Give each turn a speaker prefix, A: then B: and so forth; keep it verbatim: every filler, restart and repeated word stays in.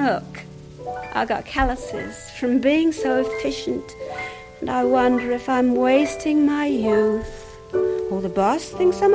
A: smoke. I got calluses from being so efficient, and I wonder if I'm wasting my youth. Or the boss thinks I'm